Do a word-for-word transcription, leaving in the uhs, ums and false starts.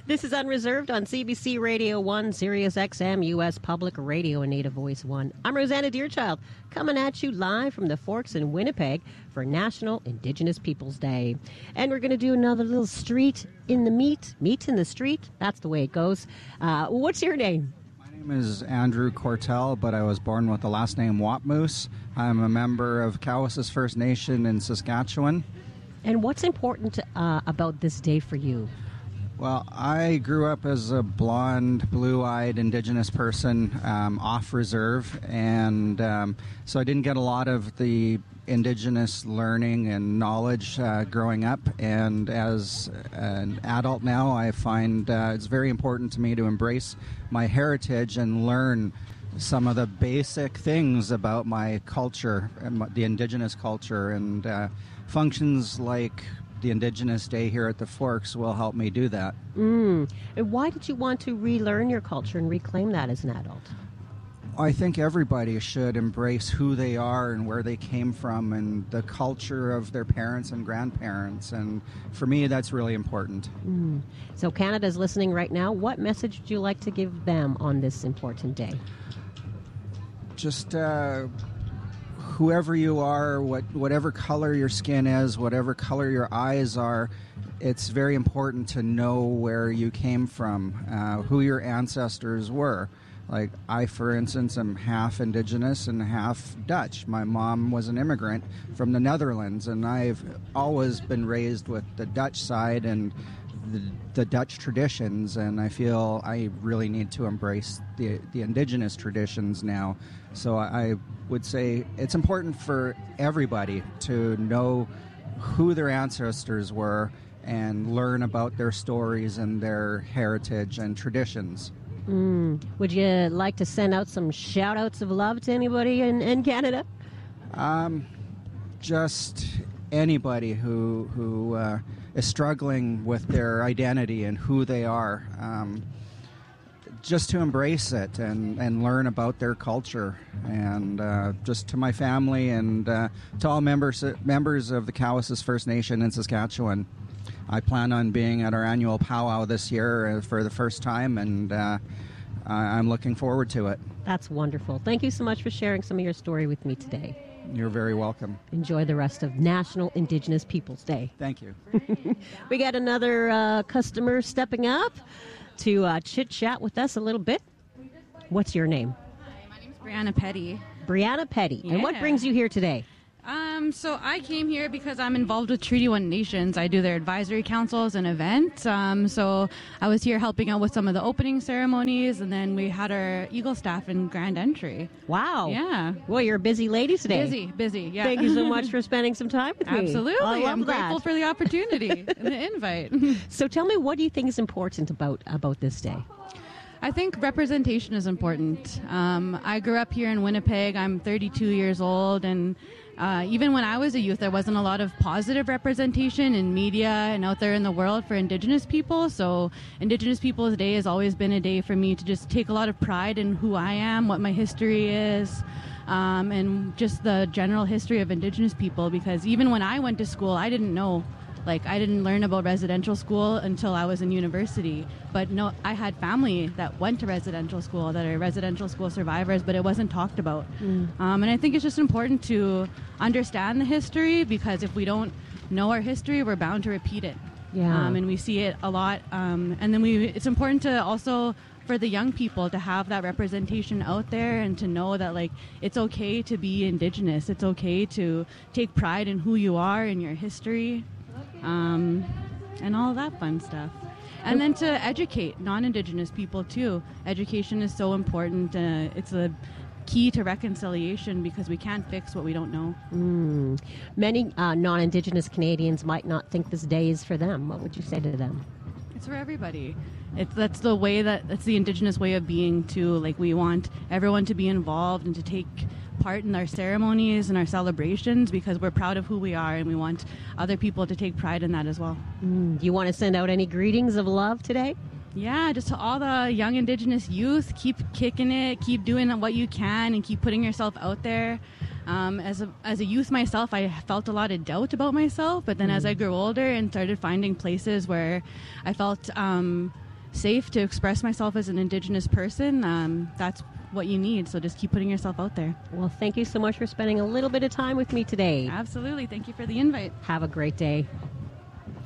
This is Unreserved on C B C Radio one, Sirius X M, U S Public Radio, and Native Voice one. I'm Rosanna Deerchild, coming at you live from the Forks in Winnipeg for National Indigenous Peoples Day. And we're going to do another little street in the meat, meat in the street. That's the way it goes. Uh, what's your name? My name is Andrew Cortell, but I was born with the last name Wapmoose. I'm a member of Cowessess First Nation in Saskatchewan. And what's important uh, about this day for you? Well, I grew up as a blonde, blue-eyed Indigenous person um, off reserve, and um, so I didn't get a lot of the Indigenous learning and knowledge uh, growing up. And as an adult now, I find uh, it's very important to me to embrace my heritage and learn some of the basic things about my culture, the Indigenous culture, and uh, functions like the Indigenous Day here at the Forks will help me do that. Mm. And why did you want to relearn your culture and reclaim that as an adult? I think everybody should embrace who they are and where they came from and the culture of their parents and grandparents. And for me, that's really important. Mm. So Canada's listening right now. What message would you like to give them on this important day? Just uh, whoever you are, what, whatever color your skin is, whatever color your eyes are, it's very important to know where you came from, uh, who your ancestors were. Like I, for instance, am half Indigenous and half Dutch. My mom was an immigrant from the Netherlands, and I've always been raised with the Dutch side and the, the Dutch traditions, and I feel I really need to embrace the, the Indigenous traditions now. So I would say it's important for everybody to know who their ancestors were and learn about their stories and their heritage and traditions. Mm. Would you like to send out some shout-outs of love to anybody in, in Canada? Um, just anybody who who uh, is struggling with their identity and who they are. Um, just to embrace it and, and learn about their culture. And uh, just to my family and uh, to all members members of the Cowessess First Nation in Saskatchewan. I plan on being at our annual powwow this year for the first time, and uh, I'm looking forward to it. That's wonderful. Thank you so much for sharing some of your story with me today. You're very welcome. Enjoy the rest of National Indigenous Peoples Day. Thank you. We got another uh, customer stepping up to uh, chit-chat with us a little bit. What's your name? Hi, my name's Brianna Petty. Brianna Petty. Yeah. And what brings you here today? Um, so I came here because I'm involved with Treaty One Nations. I do their advisory councils and events. Um, so I was here helping out with some of the opening ceremonies, and then we had our Eagle staff in grand entry. Wow. Yeah. Well, you're a busy lady today. Busy, busy, yeah. Thank you so much for spending some time with me. Absolutely. I love I'm that. grateful for the opportunity and the invite. So tell me, what do you think is important about, about this day? I think representation is important. Um, I grew up here in Winnipeg. I'm thirty-two years old, and uh, even when I was a youth, there wasn't a lot of positive representation in media and out there in the world for Indigenous people. So Indigenous Peoples Day has always been a day for me to just take a lot of pride in who I am, what my history is, um, and just the general history of Indigenous people. Because even when I went to school, I didn't know. Like, I didn't learn about residential school until I was in university. But no, I had family that went to residential school, that are residential school survivors, but it wasn't talked about. Mm. Um, and I think it's just important to understand the history, because if we don't know our history, we're bound to repeat it. Yeah. Um, and we see it a lot. Um, and then we, it's important to also, for the young people, to have that representation out there and to know that, like, it's okay to be Indigenous. It's okay to take pride in who you are and your history. Um, and all that fun stuff. And then to educate non-Indigenous people, too. Education is so important. Uh, it's a key to reconciliation, because we can't fix what we don't know. Mm. Many uh, non-Indigenous Canadians might not think this day is for them. What would you say to them? It's for everybody. It's, that's the way that, that's the Indigenous way of being, too. Like, we want everyone to be involved and to take part in our ceremonies and our celebrations, because we're proud of who we are, and we want other people to take pride in that as well. Mm. Do you want to send out any greetings of love today? Yeah, just to all the young Indigenous youth, keep kicking it, keep doing what you can, and keep putting yourself out there. Um, as a as a youth myself, I felt a lot of doubt about myself, but then mm. as I grew older and started finding places where I felt um, safe to express myself as an Indigenous person, um, that's what you need. So just keep putting yourself out there. Well, thank you so much for spending a little bit of time with me today. Absolutely. Thank you for the invite. Have a great day.